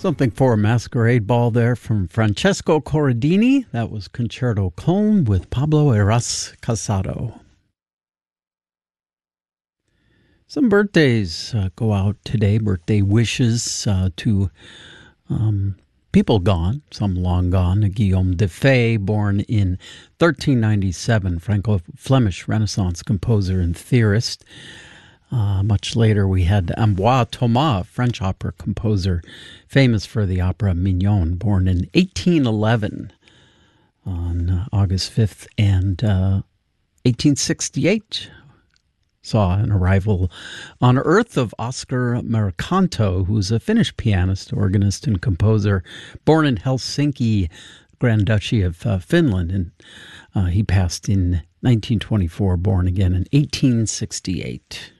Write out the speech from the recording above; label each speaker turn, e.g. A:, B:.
A: Something for a Masquerade Ball there from Francesco Corradini. That was Concerto Con with Pablo Eras Casado. Some birthdays go out today, birthday wishes to people gone, some long gone. Guillaume de Fay, born in 1397, Franco-Flemish Renaissance composer and theorist. Much later, we had Ambroise Thomas, French opera composer, famous for the opera Mignon, born in 1811 on August 5th, and 1868 saw an arrival on Earth of Oscar Mercanto, who's a Finnish pianist, organist, and composer, born in Helsinki, Grand Duchy of Finland, and he passed in 1924, born again in 1868.